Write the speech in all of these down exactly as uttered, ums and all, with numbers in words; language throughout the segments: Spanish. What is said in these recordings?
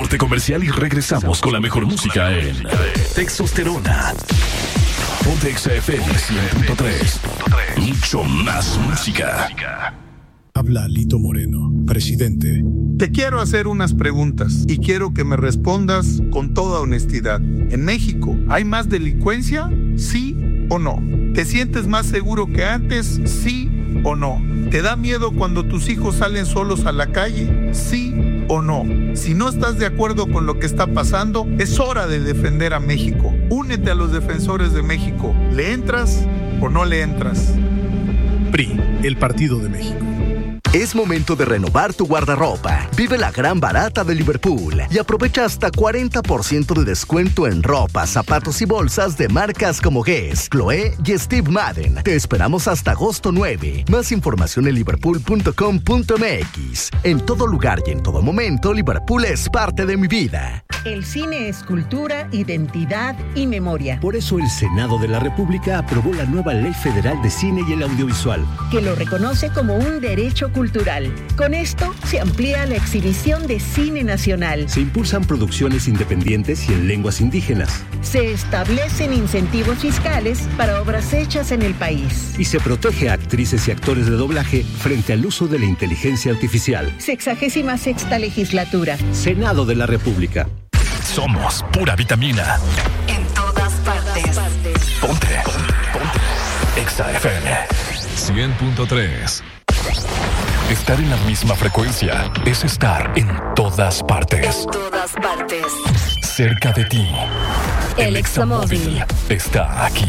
corte comercial y regresamos con la mejor música en Textosterona. Ponte Exa F M cien punto tres. Mucho más música. Habla Lito Moreno, presidente. Te quiero hacer unas preguntas y quiero que me respondas con toda honestidad. ¿En México hay más delincuencia? ¿Sí o no? ¿Te sientes más seguro que antes? ¿Sí o no? ¿Te da miedo cuando tus hijos salen solos a la calle? ¿Sí o no? Si no estás de acuerdo con lo que está pasando, es hora de defender a México. Únete a los defensores de México. ¿Le entras o no le entras? P R I, el Partido de México. Es momento de renovar tu guardarropa. Vive la gran barata de Liverpool y aprovecha hasta cuarenta por ciento de descuento en ropa, zapatos y bolsas de marcas como Guess, Chloé y Steve Madden. Te esperamos hasta agosto nueve. Más información en liverpool punto com punto m x. En todo lugar y en todo momento, Liverpool es parte de mi vida. El cine es cultura, identidad y memoria. Por eso el Senado de la República aprobó la nueva Ley Federal de Cine y el Audiovisual, que lo reconoce como un derecho cultural. Con esto se amplía la exhibición de cine nacional. Se impulsan producciones independientes y en lenguas indígenas. Se establecen incentivos fiscales para obras hechas en el país. Y se protege a actrices y actores de doblaje frente al uso de la inteligencia artificial. Sexagésima sexta legislatura. Senado de la República. Somos pura vitamina. En todas partes. Ponte. Ponte. Exa F M cien punto tres. Estar en la misma frecuencia es estar en todas partes. En todas partes. Cerca de ti. El Examóvil está aquí.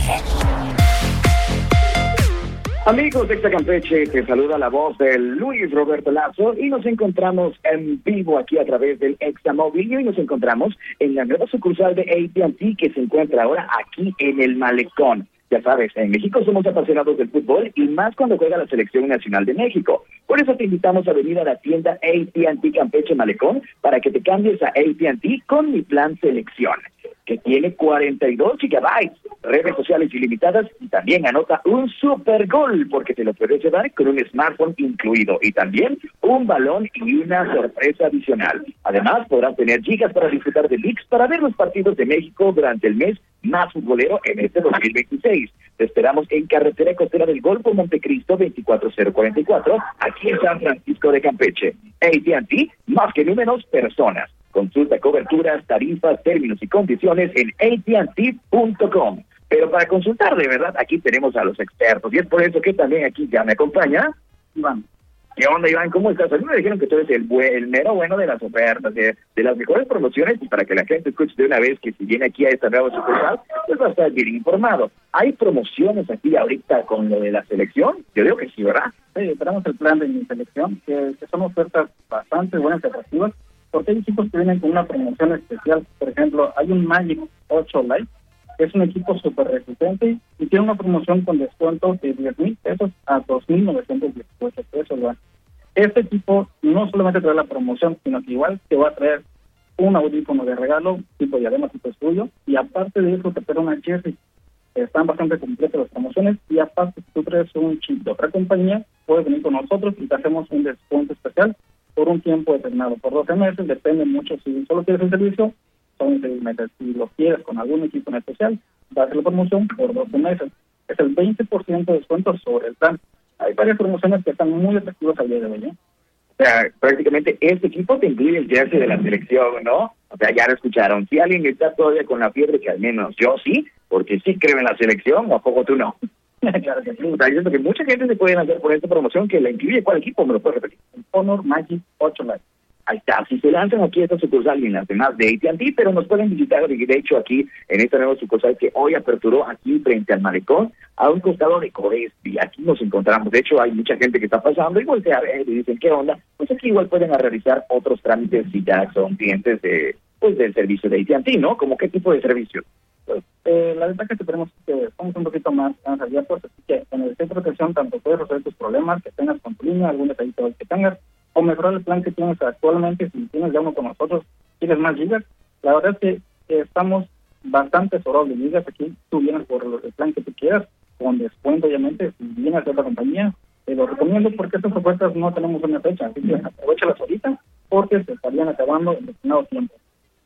Amigos de Exa Campeche, te saluda la voz de Luis Roberto Lazo y nos encontramos en vivo aquí a través del Examóvil y hoy nos encontramos en la nueva sucursal de A T and T que se encuentra ahora aquí en el Malecón. Ya sabes, en México somos apasionados del fútbol y más cuando juega la Selección Nacional de México. Por eso te invitamos a venir a la tienda A T and T Campeche Malecón para que te cambies a A T and T con mi plan Selección, que tiene cuarenta y dos gigabytes, redes sociales ilimitadas y también anota un super gol porque te lo puedes llevar con un smartphone incluido y también un balón y una sorpresa adicional. Además, podrás tener gigas para disfrutar de leaks para ver los partidos de México durante el mes más futbolero en este dos mil veintiséis. Te esperamos en Carretera Costera del Golfo, Montecristo, veinticuatro mil cuarenta y cuatro, aquí en San Francisco de Campeche. A T and T, más que números, personas. Consulta coberturas, tarifas, términos y condiciones en A T and T punto com. Pero para consultar de verdad, aquí tenemos a los expertos. Y es por eso que también aquí ya me acompaña Iván. ¿Qué onda, Iván? ¿Cómo estás? A mí me dijeron que tú eres el, buen, el mero bueno de las ofertas, de, de las mejores promociones, y para que la gente escuche de una vez que si viene aquí a esta nueva sucursal, pues va a estar bien informado. ¿Hay promociones aquí ahorita con lo de la selección? Yo digo que sí, ¿verdad? Sí, tenemos el plan de mi selección, que, que son ofertas bastante buenas y atractivas, porque hay equipos que vienen con una promoción especial. Por ejemplo, hay un Magic ocho Lite, que es un equipo súper resistente y tiene una promoción con descuento de diez mil pesos a dos mil novecientos dieciocho pesos. ¿verdad? Este equipo no solamente trae la promoción, sino que igual te va a traer un audífono de regalo, tipo diadema, tipo estudio, y aparte de eso te trae una jersey. Están bastante completas las promociones, y aparte si tú traes un chip de otra compañía, puedes venir con nosotros y te hacemos un descuento especial por un tiempo determinado, por doce meses, depende mucho si solo quieres el servicio, son seis meses. Si lo quieres con algún equipo en especial, va a ser la promoción por doce meses. Es el veinte por ciento de descuento sobre el plan. Hay varias promociones que están muy atractivas al día de hoy, ¿eh? O sea, prácticamente este equipo te incluye el jersey de la selección, ¿no? O sea, ya lo escucharon. Si alguien está todavía con la fiebre, que al menos yo sí, porque sí creo en la selección, ¿o a poco tú no? Claro que sí. Está diciendo que mucha gente se puede lanzar por esta promoción que la incluye. ¿Cuál equipo? ¿Me lo puedes repetir? El Honor Magic ocho Lite. Ahí está, si se lanzan aquí a esta sucursal y en las demás de A T and T, pero nos pueden visitar de hecho aquí en esta nueva sucursal que hoy aperturó aquí frente al Malecón, a un costado de Codespi. Aquí nos encontramos, de hecho hay mucha gente que está pasando y voltea a ver y dicen, ¿qué onda? Pues aquí igual pueden realizar otros trámites si ya son clientes de, pues, del servicio de A T and T, ¿no? ¿Cómo qué tipo de servicio? Pues, eh, la ventaja que tenemos es que estamos un poquito más, más abiertos, así que en el centro de atención tanto puedes resolver tus problemas que tengas con tu línea, algún detallito que tengas, o mejorar el plan que tienes actualmente. Si tienes ya uno con nosotros, tienes más gigas. La verdad es que, que estamos bastante sobrados de gigas aquí. Tú vienes por el plan que tú quieras, con descuento obviamente. Si vienes de otra compañía, te lo recomiendo porque estas ofertas no tenemos una fecha, así que aprovechalas ahorita porque se estarían acabando en determinado tiempo.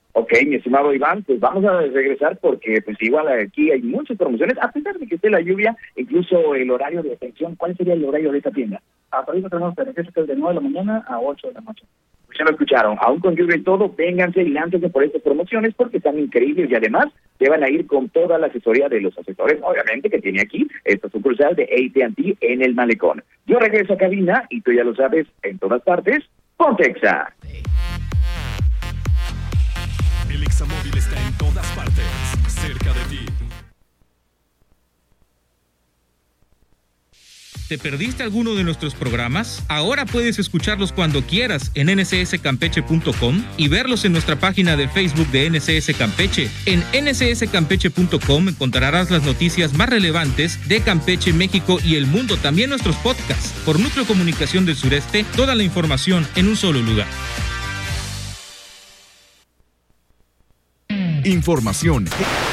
Ok, mi estimado Iván, pues vamos a regresar porque pues igual aquí hay muchas promociones, a pesar de que esté la lluvia, incluso el horario de atención. ¿Cuál sería el horario de esta tienda? Hasta ahorita tenemos beneficios que es de nueve de la mañana a ocho de la noche. Pues ya lo escucharon, aún con lluvia y todo, vénganse y láncense por estas promociones porque están increíbles y además te van a ir con toda la asesoría de los asesores, obviamente, que tiene aquí esta sucursal de A T and T en el Malecón. Yo regreso a cabina y tú ya lo sabes, en todas partes, ponte Exa. El Examóvil está en todas partes, cerca de ti. ¿Te perdiste alguno de nuestros programas? Ahora puedes escucharlos cuando quieras en N C S campeche punto com y verlos en nuestra página de Facebook de N C S Campeche. En N C S campeche punto com encontrarás las noticias más relevantes de Campeche, México y el mundo, también nuestros podcasts. Por Núcleo Comunicación del Sureste, toda la información en un solo lugar. Información,